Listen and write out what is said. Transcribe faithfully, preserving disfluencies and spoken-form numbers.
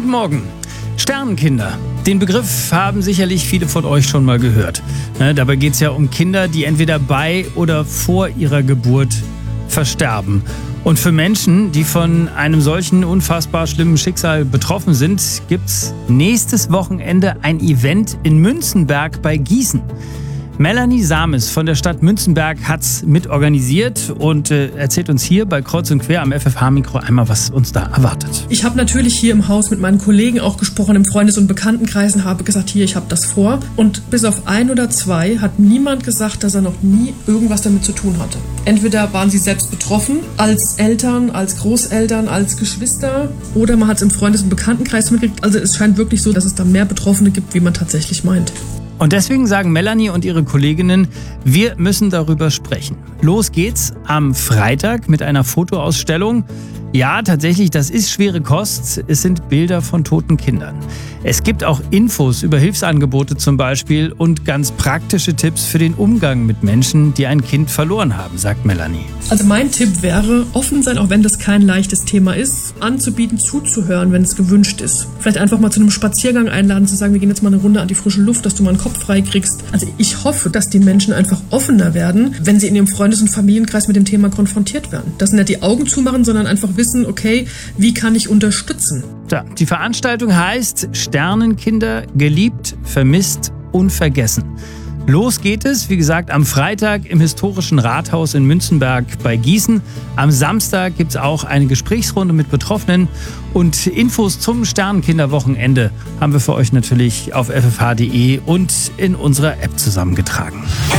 Guten Morgen. Sternenkinder. Den Begriff haben sicherlich viele von euch schon mal gehört. Ne, dabei geht es ja um Kinder, die entweder bei oder vor ihrer Geburt versterben. Und für Menschen, die von einem solchen unfassbar schlimmen Schicksal betroffen sind, gibt's nächstes Wochenende ein Event in Münzenberg bei Gießen. Melanie Samis von der Stadt Münzenberg hat's mitorganisiert und äh, erzählt uns hier bei Kreuz und Quer am F F H-Mikro einmal, was uns da erwartet. Ich habe natürlich hier im Haus mit meinen Kollegen auch gesprochen, im Freundes- und Bekanntenkreisen, habe gesagt, hier, ich habe das vor. Und bis auf ein oder zwei hat niemand gesagt, dass er noch nie irgendwas damit zu tun hatte. Entweder waren sie selbst betroffen, als Eltern, als Großeltern, als Geschwister, oder man hat es im Freundes- und Bekanntenkreis mitgekriegt. Also es scheint wirklich so, dass es da mehr Betroffene gibt, wie man tatsächlich meint. Und deswegen sagen Melanie und ihre Kolleginnen, wir müssen darüber sprechen. Los geht's am Freitag mit einer Fotoausstellung. Ja, tatsächlich, das ist schwere Kost. Es sind Bilder von toten Kindern. Es gibt auch Infos über Hilfsangebote zum Beispiel und ganz praktische Tipps für den Umgang mit Menschen, die ein Kind verloren haben, sagt Melanie. Also mein Tipp wäre, offen sein, auch wenn das kein leichtes Thema ist, anzubieten, zuzuhören, wenn es gewünscht ist. Vielleicht einfach mal zu einem Spaziergang einladen, zu sagen, wir gehen jetzt mal eine Runde an die frische Luft, dass du mal einen Kopf frei kriegst. Also ich hoffe, dass die Menschen einfach offener werden, wenn sie in ihrem Freundes- und Familienkreis mit dem Thema konfrontiert werden. Dass sie nicht die Augen zumachen, sondern einfach wissen, okay, wie kann ich unterstützen? Ja, die Veranstaltung heißt Sternenkinder, geliebt, vermisst, unvergessen. Los geht es, wie gesagt, am Freitag im historischen Rathaus in Münzenberg bei Gießen. Am Samstag gibt es auch eine Gesprächsrunde mit Betroffenen. Und Infos zum Sternenkinderwochenende haben wir für euch natürlich auf f f h punkt d e und in unserer App zusammengetragen.